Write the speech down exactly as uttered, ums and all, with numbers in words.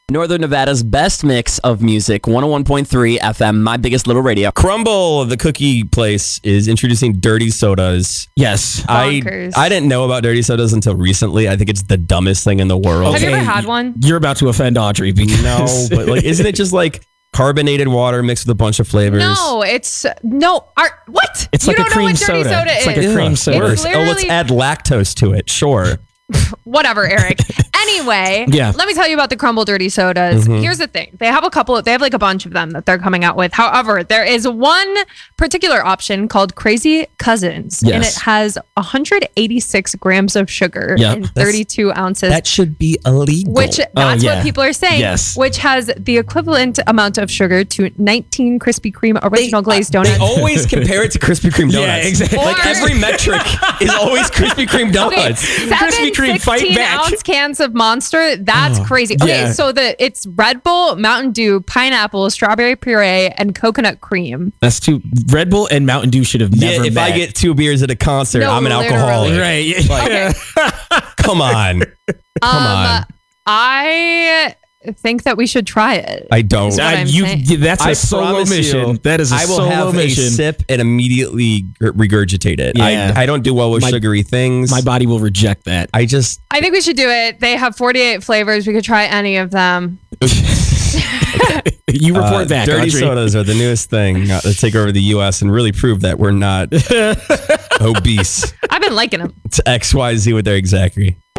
Northern Nevada's best mix of music, one oh one point three F M, My Biggest Little Radio. Crumble, the cookie place, is introducing dirty sodas. Yes. I Bonkers. I didn't know about dirty sodas until recently. I think it's the dumbest thing in the world. Have you ever Okay, had one? You're about to offend Audrey because No, but like, isn't it just like carbonated water mixed with a bunch of flavors? No, it's no. Art, what? it's you like a don't cream know what dirty soda. soda It's is. like a Ugh, cream soda. worse. It's Oh, let's literally- add lactose to it. Sure. Whatever, Eric. Anyway, Yeah. let me tell you about the Crumble Dirty Sodas. Mm-hmm. Here's the thing. They have a couple of, they have like a bunch of them that they're coming out with. However, there is one particular option called Crazy Cousins. And Yes. it has one hundred eighty-six grams of sugar Yep. and That's- thirty-two ounces. That should be illegal. which that's Oh, yeah. what people are saying. Yes. Which has the equivalent amount of sugar to nineteen Krispy Kreme original glazed donuts. They always compare it to Krispy Kreme donuts. Yeah, exactly. Like Or- every metric is always Krispy Kreme Okay, donuts. seven Krispy Kreme, fight sixteen back. ounce cans of Monster. That's crazy. Okay, yeah. so the it's Red Bull, Mountain Dew, pineapple, strawberry puree, and coconut cream. That's too. Red Bull and Mountain Dew should have Yeah, never if met. I get two beers at a concert, No, I'm an literally. alcoholic. right. Like, come on. Come on. Um, I think that we should try it. I don't. what Uh, I'm you, saying. that's a I solo promise mission. you, that is a I will solo have mission. a sip and immediately g- regurgitate it. Yeah. I, I don't do well with My- sugary things. My body will reject that. I just I think we should do it. They have forty-eight flavors. We could try any of them. You report uh, back, dirty Audrey. sodas are the newest thing uh, to take over the U S and really prove that we're not obese. I've been liking them. It's X Y Z with their exactly.